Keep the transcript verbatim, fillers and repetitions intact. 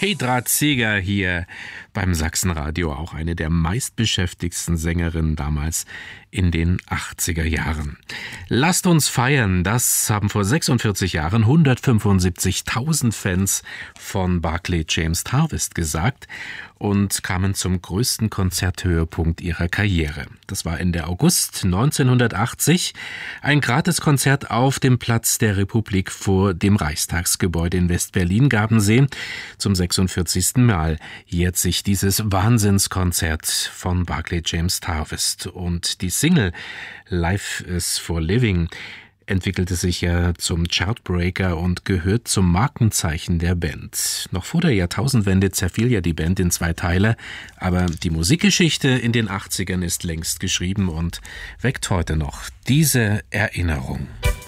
Petra Zeger hier beim Sachsenradio, auch eine der meistbeschäftigsten Sängerinnen damals in den achtziger Jahren. Lasst uns feiern, das haben vor sechsundvierzig Jahren hundertfünfundsiebzigtausend Fans von Barclay James Harvest gesagt und kamen zum größten Konzerthöhepunkt ihrer Karriere. Das war Ende August neunzehnhundertachtzig, ein Gratiskonzert auf dem Platz der Republik vor dem Reichstagsgebäude in West-Berlin-Gardensee. Zum sechsundvierzigsten Mal jährt sich dieses Wahnsinnskonzert von Barclay James Harvest. Und die Single Life is for Living entwickelte sich ja zum Chartbreaker und gehört zum Markenzeichen der Band. Noch vor der Jahrtausendwende zerfiel ja die Band in zwei Teile, aber die Musikgeschichte in den achtzigern ist längst geschrieben und weckt heute noch diese Erinnerung.